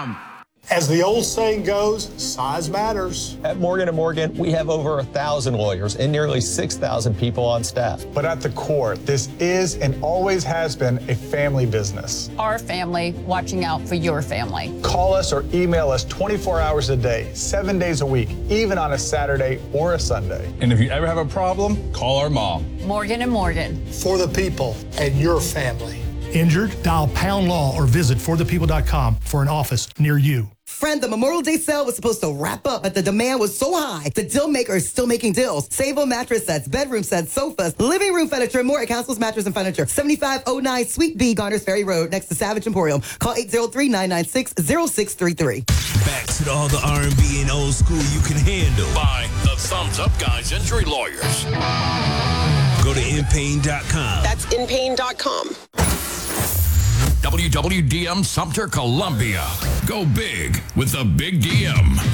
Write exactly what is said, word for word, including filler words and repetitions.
com. As the old saying goes, size matters. At Morgan and Morgan, we have over a thousand lawyers and nearly six thousand people on staff. But at the core, this is and always has been a family business. Our family watching out for your family. Call us or email us twenty-four hours a day, seven days a week, even on a Saturday or a Sunday. And if you ever have a problem, call our mom. Morgan and Morgan. For the people and your family. Injured? Dial Pound Law or visit for the people dot com for an office near you. Friend, the Memorial Day sale was supposed to wrap up, but the demand was so high, the deal maker is still making deals. Save on mattress sets, bedroom sets, sofas, living room furniture, and more at Council's Mattress and Furniture. seventy-five oh nine Suite B, Garners Ferry Road, next to Savage Emporium. Call eight oh three, nine nine six, oh six three three. Back to all the R and B and old school you can handle. By the Thumbs Up Guys Injury Lawyers. Go to in pain dot com. That's in pain dot com. W W D M Sumter, Columbia. Go big with the Big D M.